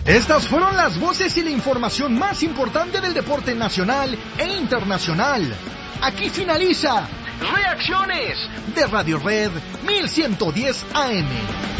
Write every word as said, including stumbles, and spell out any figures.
Estas fueron las voces y la información más importante del deporte nacional e internacional. Aquí finaliza Reacciones de Radio Red mil ciento diez A M.